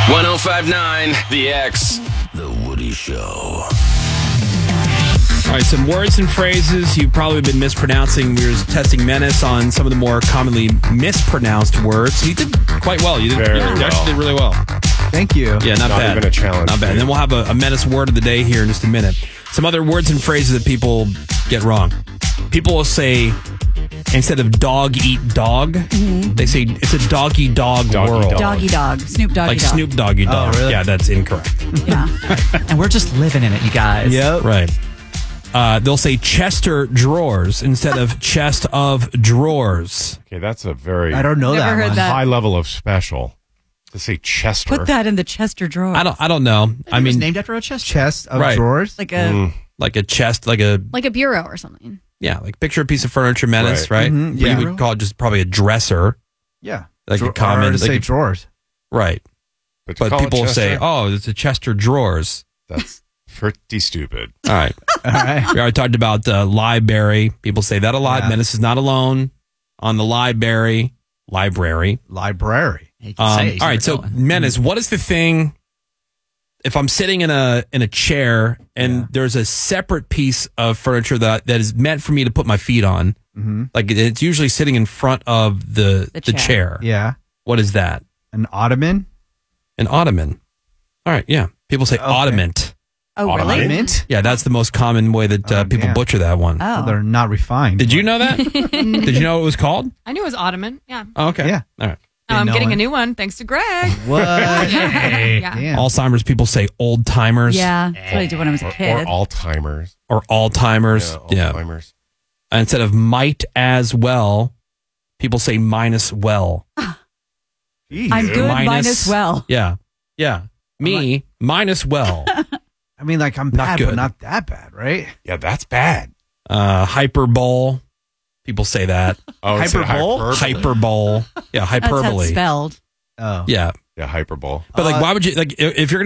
1059 The X. The Woody Show. All right, some words and phrases you've probably been mispronouncing. We were testing Menace on some of the more commonly mispronounced words. You did quite well. You Very well. actually did really well. Thank you. Yeah, not bad. Even a challenge. Not bad. And then we'll have a Menace word of the day here in just a minute. Some other words and phrases that people get wrong. People will say, instead of dog eat dog, they say it's a doggy dog world. Doggy dog. Snoop Doggy Like Dog. Snoop Doggy Dog. really? Yeah, that's incorrect. Yeah. And we're just living in it, you guys. Yep. Right. They'll say Chester drawers instead of chest of drawers. Okay, that's a very I don't know Never that heard one. that. high level of special. To say Chester. Put that in the Chester drawer. I don't know. I It was mean, named after a chest. Chest of Right. drawers. Like a like a chest, like a bureau or something. like picture a piece of furniture, Menace, right? Mhm, But yeah. you would call it just probably a dresser, Yeah. like a Or common, to say like a- drawers. right? to But call it people will say, Chester, "Oh, it's a Chester drawers." that's pretty stupid. All right. All right. We already talked about library. People say that a lot. Yeah. Menace is not alone on the library. Library. You can say it, you All right, see so where it's going. Menace, what is the thing? If I'm sitting in a chair and there's a separate piece of furniture that is meant for me to put my feet on, like it's usually sitting in front of the chair. Yeah. What is that? An ottoman. An ottoman. All right, yeah. People say ottoman. oh really? Ottoman? Yeah, that's the most common way that people damn. butcher that one. Oh. They're not refined. Did you know that? Did you know what it was called? I knew it was Ottoman. Yeah. Oh, okay. Yeah. All right. Now I'm know getting it. a new one thanks to Greg. What? Yeah. Damn. Alzheimer's people say old timers. Yeah, that's what I did when I was a Or kid. Alzheimer's. Or Alzheimer's. Yeah. Alzheimer's. Instead of might as well, people say minus well. Jeez. I'm good minus well. Yeah. Yeah. Me minus well. I mean, like, I'm Not bad, good. but not that bad, right? Yeah, that's bad. Hyperbole. People say that. Oh, is it Hyperbole? Hyperbole. Yeah, That's how it's hyperbole. spelled. Oh. Yeah. Yeah, hyperbole. But like, why would you, like, if you're going